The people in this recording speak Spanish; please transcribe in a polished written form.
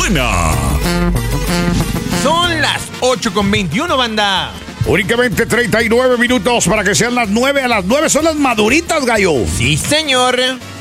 buena. Son las 8:21, banda. Únicamente 39 minutos para que sean las 9. A las 9 son las maduritas, gallo. Sí, señor.